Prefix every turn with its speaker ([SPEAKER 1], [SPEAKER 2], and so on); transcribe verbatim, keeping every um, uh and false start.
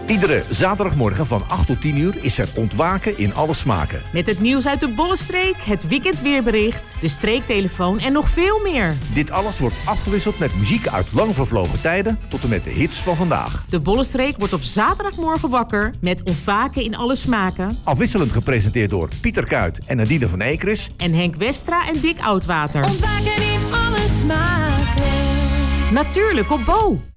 [SPEAKER 1] Iedere zaterdagmorgen van acht tot tien uur is er Ontwaken in alle smaken.
[SPEAKER 2] Met het nieuws uit de Bollenstreek, het weekendweerbericht, de streektelefoon en nog veel meer.
[SPEAKER 1] Dit alles wordt afgewisseld met muziek uit lang vervlogen tijden tot en met de hits van vandaag.
[SPEAKER 2] De Bollenstreek wordt op zaterdagmorgen wakker met Ontwaken in alle smaken.
[SPEAKER 1] Afwisselend gepresenteerd door Pieter Kuit en Nadine van Ekris.
[SPEAKER 2] En Henk Westra en Dick Oudwater.
[SPEAKER 3] Ontwaken in alle smaken.
[SPEAKER 2] Natuurlijk op Bo.